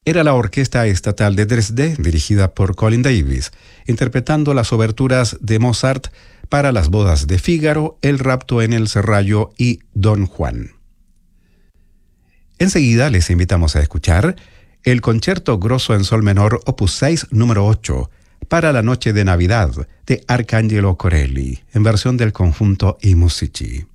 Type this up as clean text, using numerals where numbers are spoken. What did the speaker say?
Era la Orquesta Estatal de Dresde, dirigida por Colin Davis, interpretando las oberturas de Mozart para las bodas de Fígaro, El rapto en el Serrallo y Don Juan. Enseguida les invitamos a escuchar el Concierto Grosso en Sol Menor Opus 6 número 8 para la noche de Navidad de Arcangelo Corelli, en versión del conjunto I Musici.